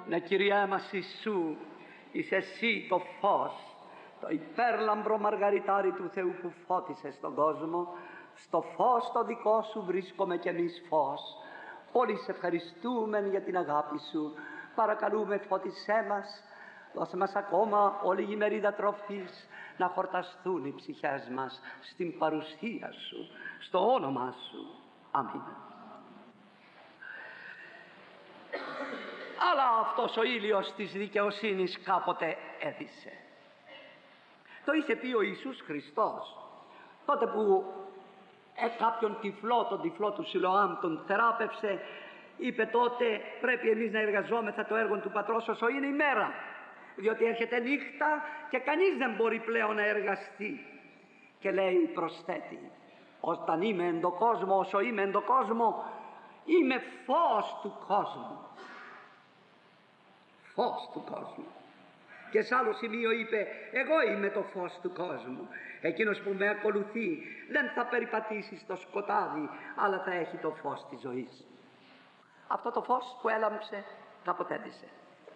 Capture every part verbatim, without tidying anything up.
Ναι, Κυριέ μας Ιησού, είσαι εσύ το φως, το υπέρλαμπρο μαργαριτάρι του Θεού που φώτισες τον κόσμο. Στο φως το δικό σου βρίσκομαι κι εμείς φως. Πολύ σε ευχαριστούμε για την αγάπη σου. Παρακαλούμε, φώτισέ μας, δώσε μας ακόμα όλη η μερίδα τροφής, να χορταστούν οι ψυχές μας στην παρουσία σου, στο όνομά σου. Αμήν. Αλλά αυτός ο ήλιος της δικαιοσύνης κάποτε έδισε. Το είχε πει ο Ιησούς Χριστός τότε που ε, κάποιον τυφλό, τον τυφλό του Σιλοάμ, τον θεράπευσε. Είπε τότε, πρέπει εμείς να εργαζόμεθα το έργο του Πατρός όσο είναι η μέρα, διότι έρχεται νύχτα και κανείς δεν μπορεί πλέον να εργαστεί. Και λέει, προσθέτει, όταν είμαι εν το κόσμο, όσο είμαι εν το κόσμο, είμαι φως του κόσμου. Φως του κόσμου. Και σε άλλο σημείο είπε, εγώ είμαι το φως του κόσμου. Εκείνος που με ακολουθεί δεν θα περιπατήσει στο σκοτάδι, αλλά θα έχει το φως της ζωής. Αυτό το φως που έλαμψε κάποτε έδισε.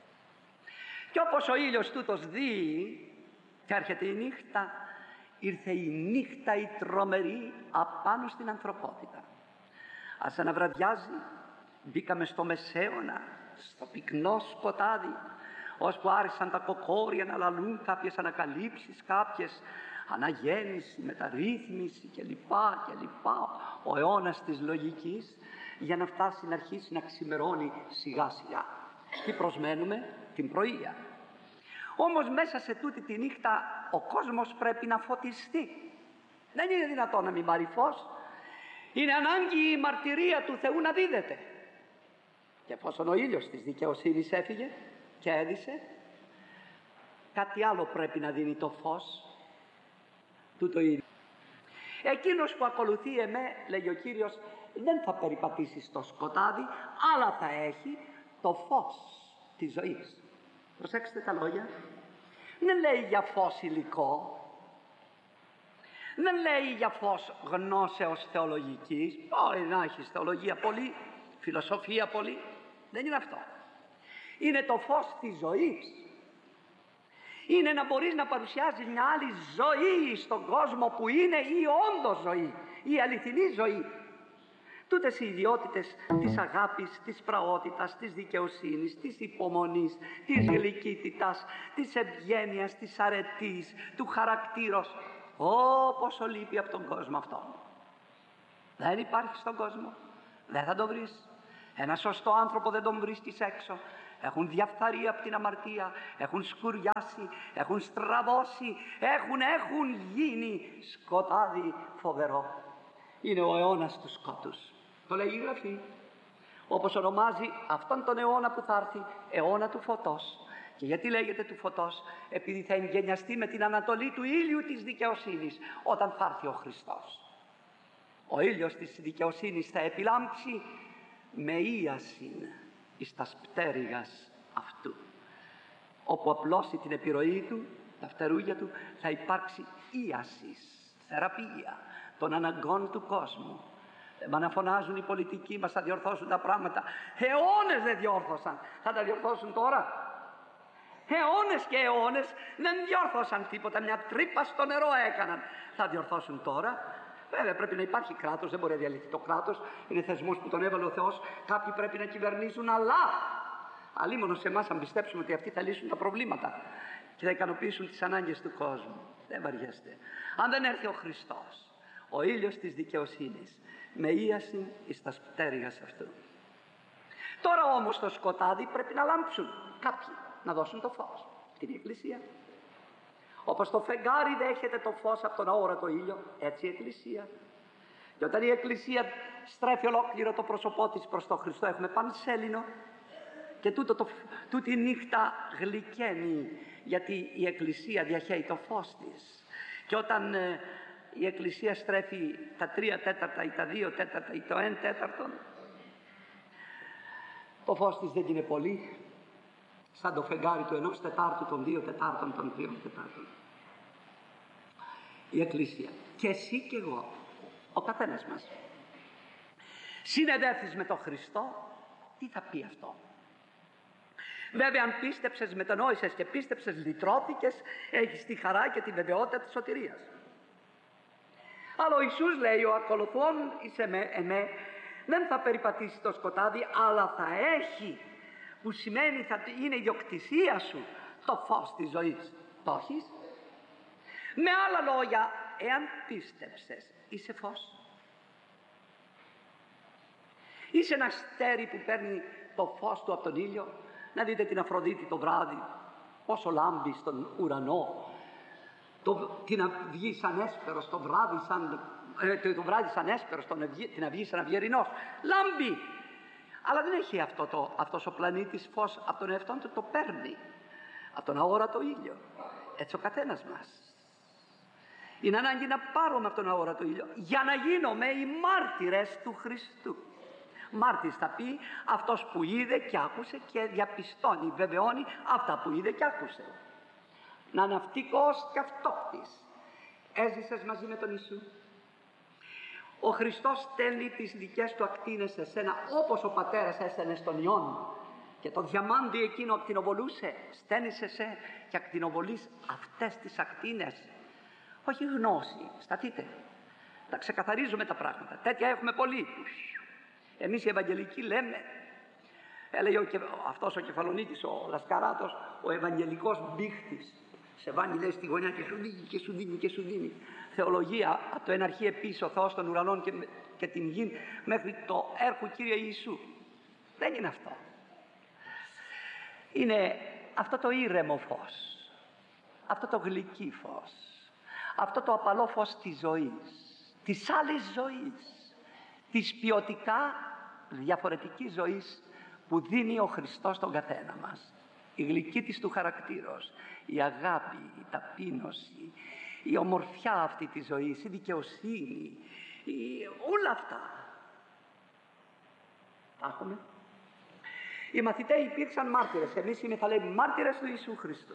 Και όπως ο ήλιος τούτος δει και έρχεται η νύχτα, ήρθε η νύχτα η τρομερή απάνω στην ανθρωπότητα. Ας αναβραδιάζει, μπήκαμε στο μεσαίωνα, στο πυκνό σκοτάδι, ώσπου άρχισαν τα κοκόρια να λαλούν κάποιες ανακαλύψεις, κάποιες αναγέννηση, μεταρρύθμιση κλπ. κλπ. Ο αιώνας της λογικής, για να φτάσει να αρχίσει να ξημερώνει σιγά σιγά. Τι προσμένουμε? Την πρωία. Όμως μέσα σε τούτη τη νύχτα ο κόσμος πρέπει να φωτιστεί. Δεν είναι δυνατόν να μην πάρει φως. Είναι ανάγκη η μαρτυρία του Θεού να δίδεται. Και εφόσον ο ήλιος της δικαιοσύνης έφυγε και έδισε, κάτι άλλο πρέπει να δίνει το φως, τούτο ήλιο. Εκείνος που ακολουθεί εμέ, λέει ο Κύριος, δεν θα περιπατήσει στο σκοτάδι, αλλά θα έχει το φως της ζωής. Προσέξτε τα λόγια. Δεν λέει για φως υλικό, δεν λέει για φως γνώσεως θεολογικής. Μπορεί να έχεις θεολογία πολύ, φιλοσοφία πολύ, δεν είναι αυτό. Είναι το φως της ζωής. Είναι να μπορείς να παρουσιάζεις μια άλλη ζωή στον κόσμο που είναι η όντως ζωή, η αληθινή ζωή. Τούτες οι ιδιότητες της αγάπης, της πραότητας, της δικαιοσύνης, της υπομονής, της γλυκύτητας, της ευγένειας, της αρετής, του χαρακτήρος, όπως λείπει από τον κόσμο αυτό. Δεν υπάρχει στον κόσμο, δεν θα το βρεις. Ένα σωστό άνθρωπο δεν τον βρίσκεις έξω. Έχουν διαφθαρεί από την αμαρτία, έχουν σκουριάσει, έχουν στραβώσει, έχουν, έχουν γίνει σκοτάδι φοβερό. Είναι ο αιώνας του σκότους. Το λέει η Γραφή. Όπως ονομάζει αυτόν τον αιώνα που θα έρθει αιώνα του φωτός. Και γιατί λέγεται του φωτός? Επειδή θα εγγενιαστεί με την ανατολή του ήλιου της δικαιοσύνης όταν θα έρθει ο Χριστός. Ο ήλιος της δικαιοσύνης θα επιλάμψει με ίασιν εις τας πτέρυγας αυτού. Όπου απλώσει την επιρροή του, τα φτερούγια του, θα υπάρξει ίασης, θεραπεία των αναγκών του κόσμου. Δεν πάνε να φωνάζουν οι πολιτικοί μας, θα διορθώσουν τα πράγματα. Αιώνες δεν διόρθωσαν, θα τα διορθώσουν τώρα? Αιώνες και αιώνες δεν διόρθωσαν τίποτα, μια τρύπα στο νερό έκαναν. Θα διορθώσουν τώρα? Βέβαια πρέπει να υπάρχει κράτος, δεν μπορεί να διαλυθεί το κράτος, είναι θεσμός που τον έβαλε ο Θεός, κάποιοι πρέπει να κυβερνήσουν, αλλά αλίμονο σε εμάς αν πιστέψουμε ότι αυτοί θα λύσουν τα προβλήματα και θα ικανοποιήσουν τις ανάγκες του κόσμου. Δεν βαριέστε. Αν δεν έρθει ο Χριστός, ο ήλιος της δικαιοσύνης, με ίαση εις τας πτέρυγας αυτού. Τώρα όμως το σκοτάδι πρέπει να λάμψουν κάποιοι, να δώσουν το φως. Την Εκκλησία. Όπως το φεγγάρι δέχεται το φως από τον αόρατο ήλιο, έτσι η Εκκλησία. Και όταν η Εκκλησία στρέφει ολόκληρο το πρόσωπό της προς τον Χριστό, έχουμε πανσέλινο και τούτο το, τούτη νύχτα γλυκαίνει, γιατί η Εκκλησία διαχέει το φως της. Και όταν ε, η Εκκλησία στρέφει τα τρία τέταρτα ή τα δύο τέταρτα ή το ένα τέταρτο, το φως της δεν είναι πολύ, σαν το φεγγάρι του ενός τετάρτου, των δύο τετάρτων, των τριών τετάρτων. Η Εκκλησία. Και εσύ και εγώ, ο καθένας μας, συνεδέφεις με τον Χριστό, τι θα πει αυτό? Βέβαια, αν πίστεψες, μετανόησες και πίστεψες, λυτρώθηκες, έχεις τη χαρά και τη βεβαιότητα της σωτηρίας. Αλλά ο Ιησούς λέει, ο ακολουθών εις εμέ, εμέ δεν θα περιπατήσει το σκοτάδι, αλλά θα έχει, που σημαίνει θα είναι ιδιοκτησία σου, το φως της ζωής. Το έχεις? Με άλλα λόγια, εάν πίστεψες, είσαι φως. Είσαι ένα αστέρι που παίρνει το φως του από τον ήλιο. Να δείτε την Αφροδίτη το βράδυ, πόσο λάμπει στον ουρανό. Το, την αυγή σαν έσπερος, το βράδυ σαν, ε, το βράδυ σαν έσπερος, τον, την αυγή σαν αυγερινός. Λάμπει. Αλλά δεν έχει αυτό το, αυτός ο πλανήτης φως από τον εαυτόν του, το παίρνει από τον αόρατο ήλιο. Έτσι ο καθένας μας. Είναι ανάγκη να πάρουμε από τον αόρατο ήλιο για να γίνουμε οι μάρτυρες του Χριστού. Μάρτυρης θα πει αυτός που είδε και άκουσε και διαπιστώνει, βεβαιώνει αυτά που είδε και άκουσε. Να ναυτικός και αυτόκτης. Έζησες μαζί με τον Ιησού. Ο Χριστός στέλνει τις δικές του ακτίνες σε σένα, όπως ο πατέρας έστελνε στον Υιόν και το διαμάντι εκείνο ακτινοβολούσε. Στέλνει σε σένα και ακτινοβολείς αυτές τις ακτίνες. Όχι γνώση, σταθείτε. Τα ξεκαθαρίζουμε τα πράγματα. Τέτοια έχουμε πολύ. Εμείς οι Ευαγγελικοί λέμε, έλεγε ο, αυτός ο Κεφαλονίτης, ο Λασκαράτος, ο Ευαγγελικός μπήχτης. Σε βάνει, λέει, στη γωνιά και σου δίνει και σου δίνει και σου δίνει. Θεολογία από το εναρχή επίσης ο Θεός των ουρανών και, και την γη μέχρι το έρχου Κύριε Ιησού. Δεν είναι αυτό. Είναι αυτό το ήρεμο φως, αυτό το γλυκύ φως, αυτό το απαλό φως της ζωής, της άλλης ζωής, της ποιοτικά διαφορετικής ζωής που δίνει ο Χριστός στον καθένα μας. Η γλυκή της του χαρακτήρος, η αγάπη, η ταπείνωση, η ομορφιά αυτή της ζωής, η δικαιοσύνη, η... όλα αυτά. Τα έχουμε. Οι μαθητές υπήρξαν μάρτυρες. Εμείς είμαι, θα λέει, μάρτυρες του Ιησού Χριστού.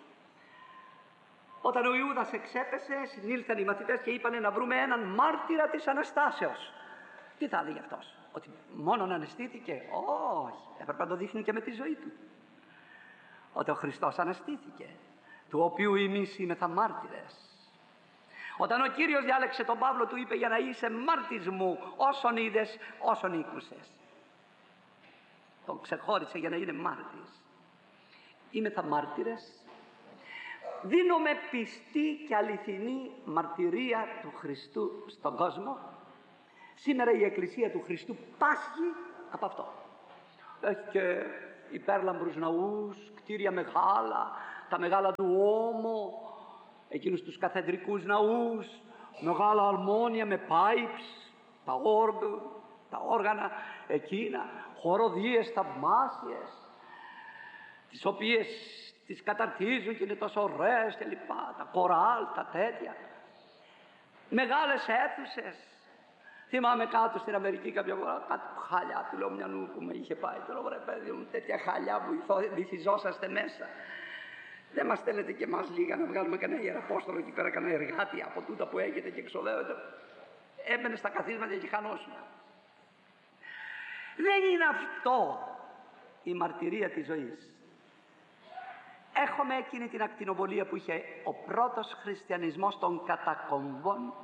Όταν ο Ιούδας εξέπεσε, συνήλθαν οι μαθητές και είπανε να βρούμε έναν μάρτυρα της Αναστάσεως. Τι θα έλεγε αυτός? Ότι μόνον αναστήθηκε? Όχι, έπρεπε να το δείχνει και με τη ζωή του. Ότι ο Χριστός αναστήθηκε, του οποίου εμείς είμεθα μάρτυρες. Όταν ο Κύριος διάλεξε τον Παύλο, του είπε, για να είσαι μάρτυρς μου όσον είδες, όσον ήκουσες. Τον ξεχώρισε για να είναι μάρτυρς. Είμεθα μάρτυρες. Δίνουμε πιστή και αληθινή μαρτυρία του Χριστού στον κόσμο. Σήμερα η Εκκλησία του Χριστού πάσχει από αυτό. Έχει και υπέρλαμπρους ναούς, κτίρια μεγάλα, τα μεγάλα του Ώμο, εκείνους τους καθεδρικούς ναούς, μεγάλα αρμόνια με pipes, τα όργ, τα όργανα εκείνα, χοροδίες θαυμάσιες, τις οποίες τις καταρτίζουν και είναι τόσο ωραίες και λοιπά, τα κοράλ, τα τέτοια, μεγάλες αίθουσες. Θυμάμαι κάτω στην Αμερική κάποια φορά, κάτω χαλιά του λέω μια νου που με είχε πάει. Τώρα βρε παιδί μου, τέτοια χαλιά που βυθιζόσαστε μέσα. Δεν μας στέλνετε και εμάς λίγα να βγάλουμε κανένα ιεραπόστολο εκεί πέρα, κανένα εργάτη από τούτα που έχετε και εξοδεύετε. Έμπαινε στα καθίσματα και χανόσουνα. Δεν είναι αυτό η μαρτυρία της ζωής. Έχουμε εκείνη την ακτινοβολία που είχε ο πρώτος χριστιανισμός των κατακομβών.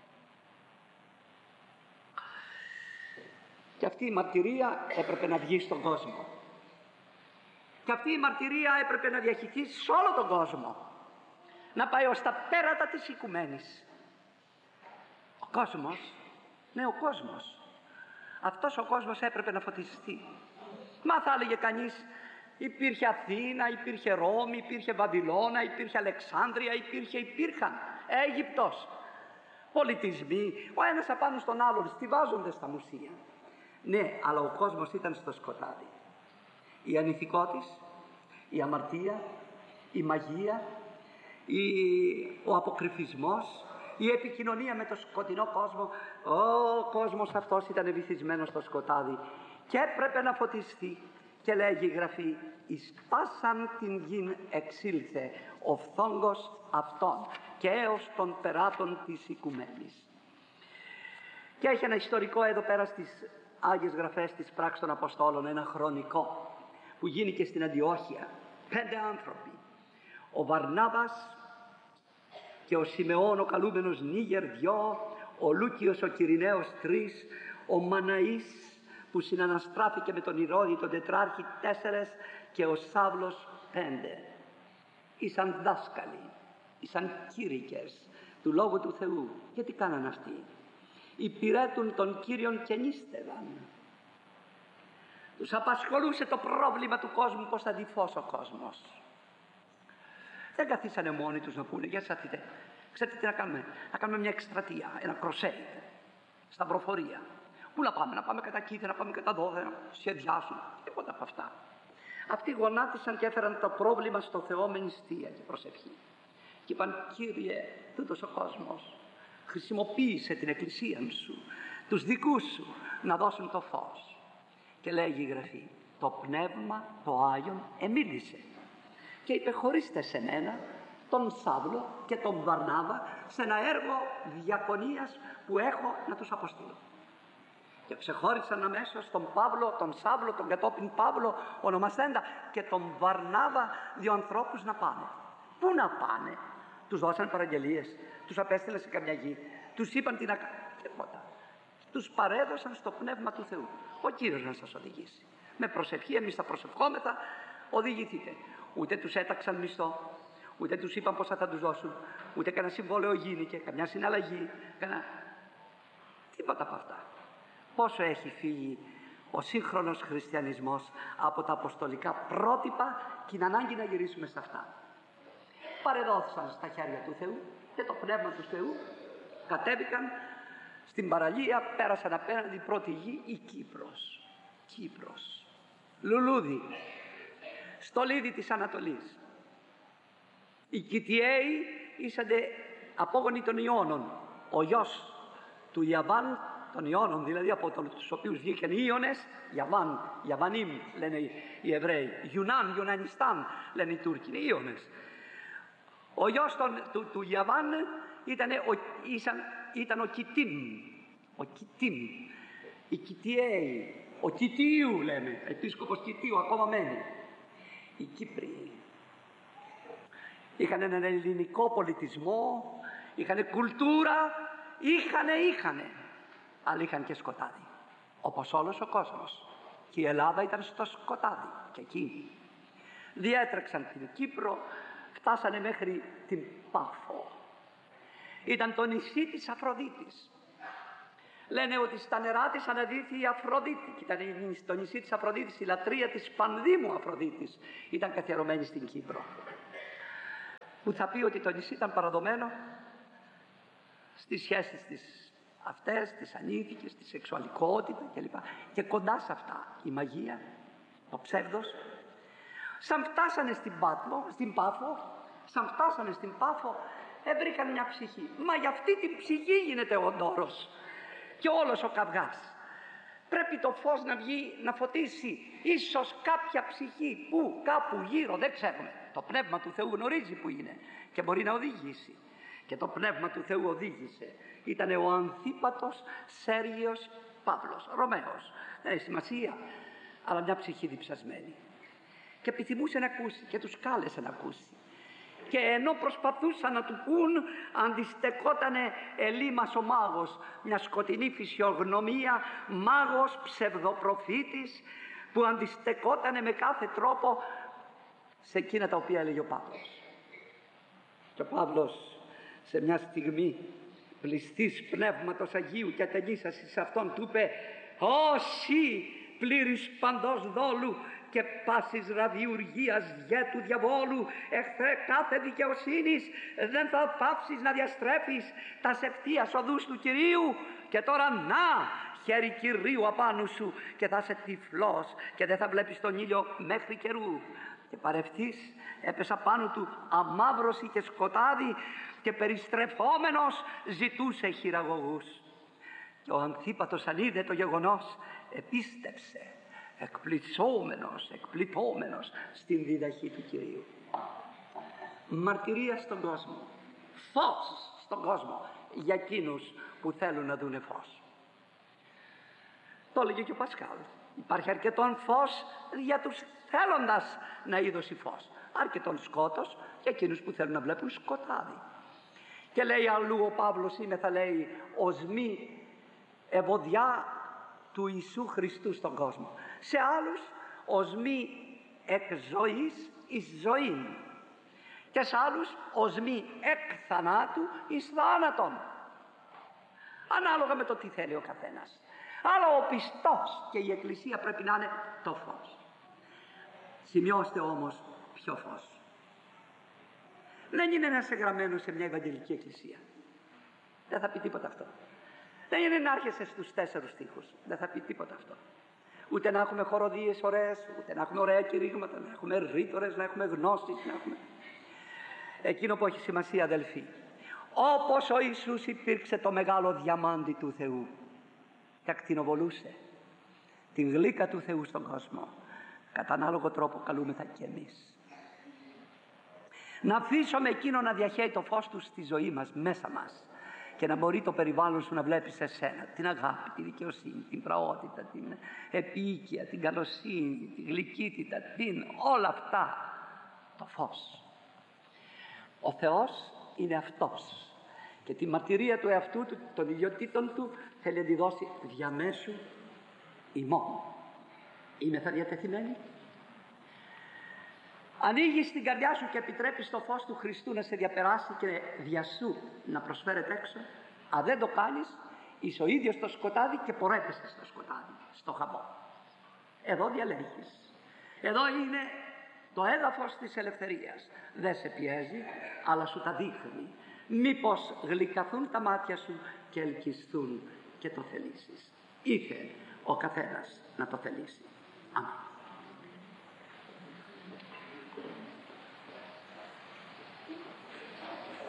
Και αυτή η μαρτυρία έπρεπε να βγει στον κόσμο. Και αυτή η μαρτυρία έπρεπε να διαχυθεί σε όλο τον κόσμο. Να πάει ως τα πέρατα της οικουμένης. Ο κόσμος, ναι, ο κόσμος. Αυτός ο κόσμος έπρεπε να φωτιστεί. Μα θα έλεγε κανείς, υπήρχε Αθήνα, υπήρχε Ρώμη, υπήρχε Βαβυλώνα, υπήρχε Αλεξάνδρεια, υπήρχε, υπήρχαν Αίγυπτος. Πολιτισμοί, ο ένας απάνω στον άλλον, στιβάζονται στα μουσεία. Ναι, αλλά ο κόσμος ήταν στο σκοτάδι. Η ανηθικότης, η αμαρτία, η μαγεία, η... ο αποκρυφισμός, η επικοινωνία με το σκοτεινό κόσμο. Ο κόσμος αυτός ήταν βυθισμένος στο σκοτάδι και έπρεπε να φωτιστεί. Και λέγει η Γραφή, εις πάσαν την γην εξήλθε ο φθόγκος αυτών και έως των περάτων της οικουμένης. Και έχει ένα ιστορικό εδώ πέρα στις Άγιες Γραφές της Πράξης των Αποστόλων, ένα χρονικό, που γίνηκε στην Αντιόχεια. Πέντε άνθρωποι. Ο Βαρνάβας και ο Σιμεών ο καλούμενος Νίγερ δυο, ο Λούκιος ο Κυριναίος τρεις, ο Μαναής που συναναστράφηκε με τον Ηρώδη τον τετράρχη τέσσερες και ο Σάβλος πέντε. Ήσαν δάσκαλοι, ήσαν κήρυκες του Λόγου του Θεού. Γιατί κάναν αυτοί? Υπηρέτουν τον Κύριον και νίστευαν. Τους απασχολούσε το πρόβλημα του κόσμου, πώς θα διφώσει ο κόσμος. Δεν καθίσανε μόνοι τους να πούνε, για σαθείτε, ξέρετε τι να κάνουμε? Να κάνουμε μια εκστρατεία, ένα κροσέι, σταυροφορία. Πού να πάμε? Να πάμε κατά Κίθη, να πάμε κατά Δόδε, να σχεδιάσουν. Τίποτα από αυτά. Αυτοί γονάτισαν και έφεραν το πρόβλημα στο Θεό με νηστεία και προσευχή. Και είπαν, Κύριε, τούτος ο κόσμος, χρησιμοποίησε την εκκλησία σου, τους δικούς σου, να δώσουν το φως. Και λέγει η Γραφή, το Πνεύμα, το Άγιον, εμίλησε. Και είπε, χωρίστε σε μένα τον Σάβλο και τον Βαρνάβα σε ένα έργο διακονίας που έχω να τους αποστείλω. Και ξεχώρισαν αμέσως τον Παύλο, τον Σάβλο, τον κατόπιν Παύλο, ονομασθέντα, και τον Βαρνάβα, δύο ανθρώπους να πάνε. Πού να πάνε? Τους δώσαν παραγγελίες, τους απέστειλαν σε καμιά γη, τους είπαν τι να κάνουν? Τίποτα. Τους παρέδωσαν στο Πνεύμα του Θεού. Ο Κύριος να σας οδηγήσει. Με προσευχή, εμείς θα προσευχόμεθα, οδηγηθείτε. Ούτε τους έταξαν μισθό, ούτε τους είπαν πόσα θα τους δώσουν, ούτε κανένα συμβόλαιο γίνηκε, καμιά συναλλαγή, κανένα... τίποτα από αυτά. Πόσο έχει φύγει ο σύγχρονος χριστιανισμός από τα αποστολικά πρότυπα και την ανάγκη να γυρίσουμε σε αυτά. Παρεδόθησαν στα χέρια του Θεού και το Πνεύμα του Θεού, κατέβηκαν στην παραλία, πέρασαν απέναντι πρώτη γη η Κύπρος. Κύπρος. Λουλούδι. Στολίδι της Ανατολής. Οι Κιτιαίοι ήσαντε απόγονοι των Ιώνων. Ο γιος του Ιαβάν, των Ιώνων δηλαδή, από τους οποίους βγήκαν οι Ιώνες, Ιαβάν, Ιαβανίμ λένε οι Εβραίοι, Ιουνάν, Ιουνανιστάν λένε οι Τούρκοι, οι Ιώνες. Ο γιος των, του, του Ιαβάν ήταν ο, ήσαν, ήταν ο Κιτίμ, ο Κιτίμ, οι Κιτιαίοι, ο Κιτίου λέμε, επίσκοπος Κιτίου ακόμα μένει. Οι Κύπροι είχαν έναν ελληνικό πολιτισμό, είχαν κουλτούρα, είχανε, είχανε, αλλά είχαν και σκοτάδι, όπως όλος ο κόσμος. Και η Ελλάδα ήταν στο σκοτάδι και εκεί. Διέτρεξαν την Κύπρο, φτάσανε μέχρι την Πάφο. Ήταν το νησί της Αφροδίτης. Λένε ότι στα νερά της αναδύθη η Αφροδίτη. Και ήταν στο νησί της Αφροδίτης, η λατρεία της Πανδήμου Αφροδίτης ήταν καθιερωμένη στην Κύπρο. Που θα πει ότι το νησί ήταν παραδομένο στις σχέσεις της αυτές, τις ανήθικες, τη σεξουαλικότητα κλπ. Και κοντά σε αυτά η μαγεία, το ψεύδος. Σαν φτάσανε στην Πάτμο, στην Πάφο, σαν φτάσανε στην Πάφο, έβρηκαν μια ψυχή. Μα για αυτή την ψυχή γίνεται ο ντόρος και όλος ο καυγάς. Πρέπει το φως να βγει, να φωτίσει ίσως κάποια ψυχή που κάπου γύρω, δεν ξέρουμε. Το Πνεύμα του Θεού γνωρίζει που είναι και μπορεί να οδηγήσει. Και το Πνεύμα του Θεού οδήγησε. Ήτανε ο Ανθίπατος Σέργιος Παύλος, Ρωμαίος. Δεν έχει σημασία, αλλά μια ψυχή διψασμένη. Και επιθυμούσε να ακούσει και τους κάλεσε να ακούσει. Και ενώ προσπαθούσαν να του πούν, αντιστεκότανε Ελίμας ο μάγος, μια σκοτεινή φυσιογνωμία, μάγος, ψευδοπροφήτης, που αντιστεκότανε με κάθε τρόπο σε εκείνα τα οποία έλεγε ο Παύλος. Και ο Παύλος σε μια στιγμή πληστής Πνεύματος Αγίου και ατενίσασης σε αυτόν του είπε, «Όσοι πλήρης παντός δόλου και πάσης ραδιουργίας γε του διαβόλου, εχθρέ κάθε δικαιοσύνης, δεν θα πάψεις να διαστρέφεις τα ευθείας οδούς του Κυρίου, και τώρα να, χέρι Κυρίου απάνω σου, και θα είσαι τυφλός και δεν θα βλέπεις τον ήλιο μέχρι καιρού». Και παρευθύς έπεσα πάνω του αμαύρωση και σκοτάδι και περιστρεφόμενος ζητούσε χειραγωγούς. Και ο Ανθίπατος αν είδε το γεγονός επίστεψε, εκπλησόμενος, εκπλητώμενος στην διδαχή του Κυρίου. Μαρτυρία στον κόσμο, φως στον κόσμο για εκείνους που θέλουν να δούνε φως. Το έλεγε και ο Πασκάλ. Υπάρχει αρκετόν φως για τους θέλοντας να είδωσει φως. Αρκετόν σκότος και εκείνους που θέλουν να βλέπουν σκοτάδι. Και λέει αλλού ο Παύλος, είμαι θα λέει οσμή ευωδιά του Ιησού Χριστού στον κόσμο. Σε άλλους οσμή εκ ζωής εις ζωή. Και σε άλλους οσμή εκ θανάτου εις θάνατον. Ανάλογα με το τι θέλει ο καθένας. Αλλά ο πιστός και η Εκκλησία πρέπει να είναι το φως. Σημειώστε όμως ποιο φως. Δεν είναι να είσαι γραμμένο σε μια Ευαγγελική Εκκλησία. Δεν θα πει τίποτα αυτό. Δεν είναι να έρχεσαι στους τέσσερους στίχους. Δεν θα πει τίποτα αυτό. Ούτε να έχουμε χοροδίες ωραίες, ούτε να έχουμε ωραία κηρύγματα, να έχουμε ρήτορες, να έχουμε γνώσεις, να έχουμε... Εκείνο που έχει σημασία, αδελφοί, όπως ο Ιησούς υπήρξε το μεγάλο διαμάντι του Θεού και ακτινοβολούσε την γλύκα του Θεού στον κόσμο, κατά ανάλογο τρόπο καλούμεθα και εμείς να αφήσουμε εκείνο να διαχέει το φως του στη ζωή μας, μέσα μας, και να μπορεί το περιβάλλον σου να βλέπει σε σένα την αγάπη, τη δικαιοσύνη, την πραότητα, την επίοικια, την καλοσύνη, τη γλυκύτητα, την όλα αυτά, το φως. Ο Θεός είναι αυτός και τη μαρτυρία του εαυτού του, των ιδιωτήτων του, θέλει να τη δώσει διαμέσου ημών. Είμαι θα διατεθειμένη. Ανοίγεις την καρδιά σου και επιτρέπεις το φως του Χριστού να σε διαπεράσει και δια σου να προσφέρεται έξω. Αν δεν το κάνεις, είσαι ο ίδιος στο σκοτάδι και πορεύεσαι στο σκοτάδι, στο χαμό. Εδώ διαλέγεις. Εδώ είναι το έδαφος της ελευθερίας. Δεν σε πιέζει, αλλά σου τα δείχνει. Μήπως γλυκαθούν τα μάτια σου και ελκυστούν και το θελήσεις. Ήθε ο καθένας να το θελήσει. Αμήν.